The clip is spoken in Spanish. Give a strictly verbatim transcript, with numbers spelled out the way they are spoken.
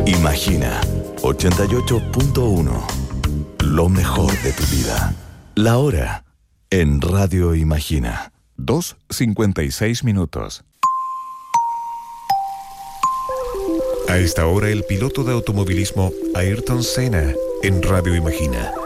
Imagina, ochenta y ocho punto uno. Lo mejor de tu vida. La hora en Radio Imagina. dos cincuenta y seis minutos. A esta hora el piloto de automovilismo Ayrton Senna en Radio Imagina.